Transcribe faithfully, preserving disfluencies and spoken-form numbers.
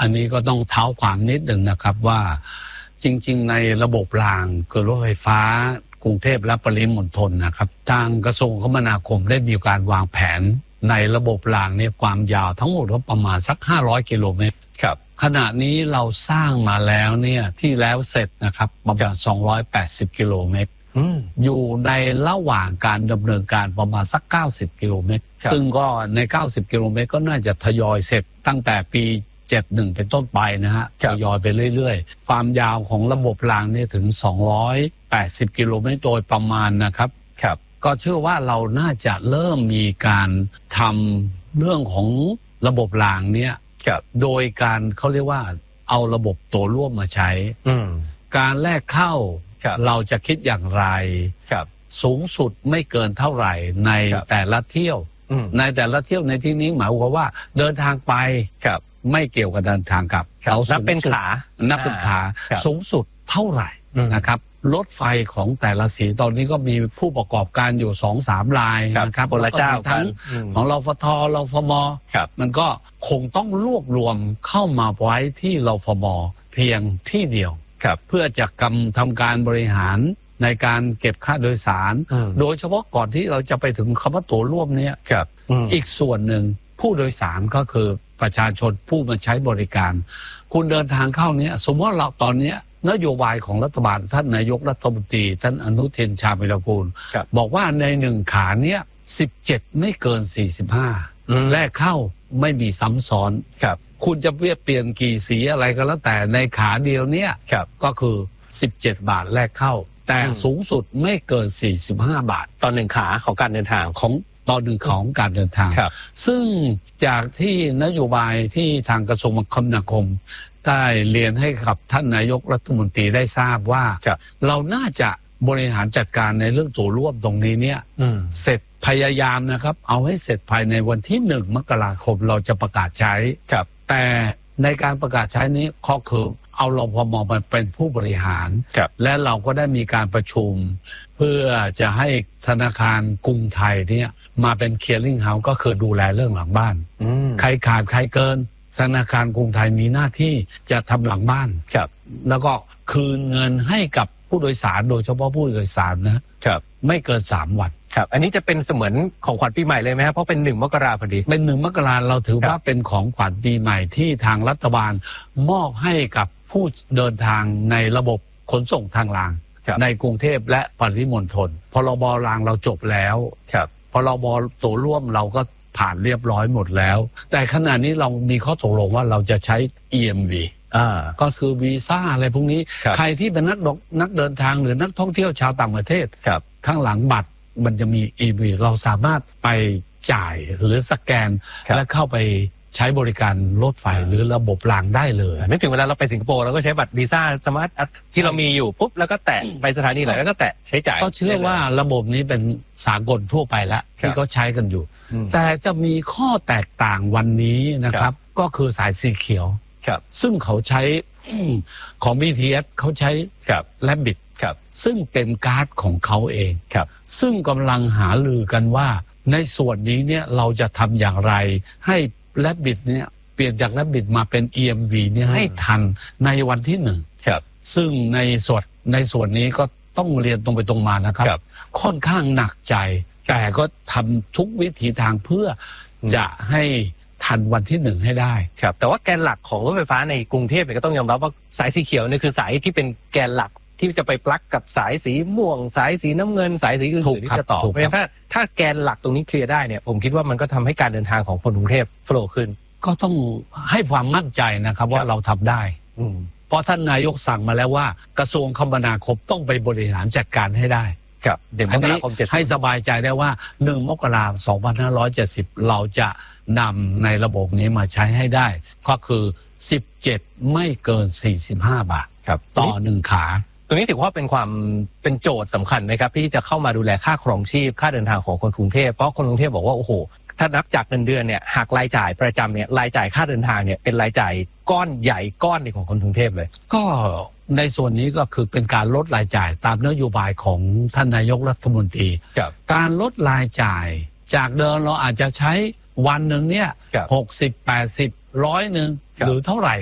อันนี้ก็ต้องเท้าความนิดหนึ่งนะครับว่าจริงๆในระบบรางคือรถไฟฟ้ากรุงเทพและปริมณฑลนะครับทางกระทรวงคมนาคมได้มีการวางแผนในระบบรางเนี่ยความยาวทั้งหมดก็ประมาณสักห้าร้อยกิโลเมตรครับขณะนี้เราสร้างมาแล้วเนี่ยที่แล้วเสร็จนะครับประมาณสองร้อยแปดสิบกิโลเมตรอยู่ในระหว่างการดำเนินการประมาณสักเก้าสิบกิโลเมตรซึ่งก็ในเก้าสิบกิโลเมตรก็น่าจะทยอยเสร็จตั้งแต่ปีเจ็ดสิบเอ็ดเป็นต้นไปนะฮะทยอยไปเรื่อยๆความยาวของระบบรางเนี่ยถึงสองร้อยแปดสิบกิโลเมตรโดยประมาณนะครับครับก็เชื่อว่าเราน่าจะเริ่มมีการทำเรื่องของระบบรางเนี่ยโดยการเขาเรียกว่าเอาระบบตัวร่วมมาใช้การแลกเข้าเราจะคิดอย่างไรสูงสุดไม่เกินเท่าไหร่ในแต่ละเที่ยวในแต่ละเที่ยวในที่นี้หมายความว่าเดินทางไปไม่เกี่ยวกับเดินทางกลับเรานับเป็นขานับเป็นขาสูงสุดเท่าไหร่นะครับรถไฟของแต่ละสีตอนนี้ก็มีผู้ประกอบการอยู่สองสามรายนะครับคนละเจ้าทั้งของรฟทรฟมมันก็คงต้องรวบรวมเข้ามาไว้ที่รฟมเพียงที่เดียวเพื่อจะกำทำการบริหารในการเก็บค่าโดยสารโดยเฉพาะก่อนที่เราจะไปถึงคำว่าตั๋วร่วมเนี่ยอีกส่วนหนึ่งผู้โดยสารก็คือประชาชนผู้มาใช้บริการคุณเดินทางเข้าเนี้ยสมมติว่าเราตอนนี้นโยบายของรัฐบาลท่านนายกรัฐมนตรีท่านอนุทินชาญวิรากูลบอกว่าในหนึ่งขาเนี้ยสิบเจ็ดไม่เกินสี่สิบห้าแลกเข้าไม่มีซ้ำซ้อนครับคุณจะเปลี่ยนกี่สีอะไรก็แล้วแต่ในขาเดียวเนี้ยก็คือสิบเจ็ดบาทแลกเข้าแต่สูงสุดไม่เกินสี่สิบห้าบาทตอนหนึ่งขาของการเดินทางของตอนหนึ่งของการเดินทางซึ่งจากที่นโยบายที่ทางกระทรวงคมนาคมได้เรียนให้กับท่านนายกรัฐมนตรีได้ทราบว่าเราน่าจะบริหารจัดการในเรื่องตั๋วร่วมตรงนี้เนี่ยเสร็จพยายามนะครับเอาให้เสร็จภายในวันที่หนึ่งมกราคมเราจะประกาศใช้แต่ในการประกาศใช้นี้ก็คือเอารพมมาเป็นผู้บริหารและเราก็ได้มีการประชุมเพื่อจะให้ธนาคารกรุงไทยเนี่ยมาเป็นเคลียร์ลิงเฮาส์ก็คือดูแลเรื่องหลังบ้านใครขาดใครเกินธนาคารกรุงไทยมีหน้าที่จะทำหลังบ้านแล้วก็คืนเงินให้กับผู้โดยสารโดยเฉพาะผู้โดยสารนะครับไม่เกินสามวันครับอันนี้จะเป็นเสมือนของขวัญปีใหม่เลยไหมครับเพราะเป็นหนึ่งมกราพอดีเป็นหนึ่งมกราเราถือว่าเป็นของขวัญปีใหม่ที่ทางรัฐบาลมอบให้กับผู้เดินทางในระบบขนส่งทางรางในกรุงเทพและปริมณฑลพรบรางเราจบแล้วพรบตั๋วร่วมเราก็ผ่านเรียบร้อยหมดแล้วแต่ขณะนี้เรามีข้อตกลงว่าเราจะใช้ อี เอ็ม วี อ่าก็คือวีซ่าอะไรพวกนี้ใครที่เป็นนักดนักเดินทางหรือนักท่องเที่ยวชาวต่างประเทศข้างหลังบัตรมันจะมี อี เอ็ม วี เราสามารถไปจ่ายหรือสแกนและเข้าไปใช้บริการรถไฟหรือระบบรางได้เลยนึกถึงเวลาเราไปสิงคโปร์เราก็ใช้บัตรวีซ่าสมาร์ทที่เรามีอยู่ปุ๊บแล้วก็แตะไปสถานีไหนแล้วก็แตะใช้จ่ายก็เชื่อว่าระบบนี้เป็นสากลทั่วไปแล้วที่เขาใช้กันอยู่แต่จะมีข้อแตกต่างวันนี้นะครับก็คือสายสีเขียวซึ่งเขาใช้ของ บี ที เอส เขาใช้แลบบิทซึ่งเป็นการ์ดของเขาเองซึ่งกำลังหาลือกันว่าในส่วนนี้เนี่ยเราจะทำอย่างไรให้แลบบิทเนี่ยเปลี่ยนจากแลบบิทมาเป็น อี เอ็ม วี เนี่ยให้ทันในวันที่หนึ่งซึ่งในส่วนในส่วนนี้ก็ต้องเรียนตรงไปตรงมานะครับค่อนข้างหนักใจแต่ก็ทำทุกวิถีทางเพื่อจะให้ทันวันที่หนึ่งให้ได้ครับแต่ว่าแกนหลักของรถไฟฟ้าในกรุงเทพเนี่ยก็ต้องยอมรับว่าสายสีเขียวเนี่ยคือสายที่เป็นแกนหลักที่จะไปปลั๊กกับสายสีม่วงสายสีน้ำเงินสายสีอื่นๆที่จะต่อเพราะฉะนั้นถ้าถ้าแกนหลักตรงนี้เคลียร์ได้เนี่ยผมคิดว่ามันก็ทำให้การเดินทางของคนกรุงเทพโฟล์ขึ้นก็ต้องให้ความมั่นใจนะครับว่าเราทำได้เพราะท่านนายกสั่งมาแล้วว่ากระทรวงคมนาคมต้องไปบริหารจัดการให้ได้ครับเดี๋ยวนี้ให้สบายใจได้ว่าหนึ่งมกราคมสองพันห้าร้อยเจ็ดสิบเราจะนำในระบบนี้มาใช้ให้ได้ก็คือสิบเจ็ดไม่เกินสี่สิบห้าบาทต่อหนึ่งขาตรงนี้ถือว่าเป็นความเป็นโจทย์สำคัญไหมครับที่จะเข้ามาดูแลค่าครองชีพค่าเดินทางของคนกรุงเทพเพราะคนกรุงเทพบอกว่าโอ้โหถ้านับจากเงินเดือนเนี่ยหักรายจ่ายประจำเนี่ยรายจ่ายค่าเดินทางเนี่ยเป็นรายจ่ายก้อนใหญ่ก้อนหนึ่งของคนกรุงเทพเลยก็ในส่วนนี้ก็คือเป็นการลดรายจ่ายตามนโยบายของท่านนายกรัฐมนตรีการลดรายจ่ายจากเดิมเราอาจจะใช้วันหนึ่งเนี่ยหกสิบแปดสิบร้อยหนึ่งหรือเท่าไหร่